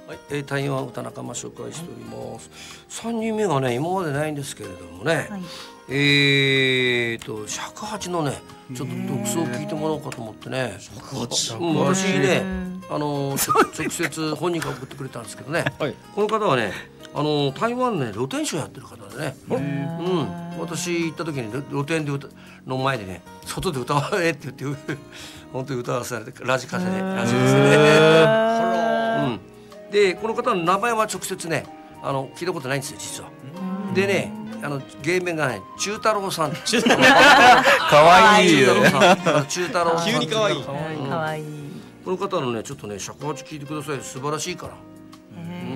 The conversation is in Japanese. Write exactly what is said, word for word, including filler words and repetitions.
はい、えー、台湾歌仲間紹介しております。さんにんめがね今までないんですけれどもね、はい、えーと尺八のねちょっと独奏を聞いてもらおうかと思ってね。 尺八、 うん、私ねあの直接本人が送ってくれたんですけどね、はい、この方はねあの台湾ね露天商やってる方でね、うん、私行った時に露天で歌の前でね外で歌われって言って本当に歌わされてラジカセでラジカセで、うん、でこの方の名前は直接ねあの聞いたことないんですよ実は。でねあの芸名がね中太郎さんかわいいよね中太郎さん急にかわいいかわいいこの方のねちょっとね尺八聞いてください素晴らしいから。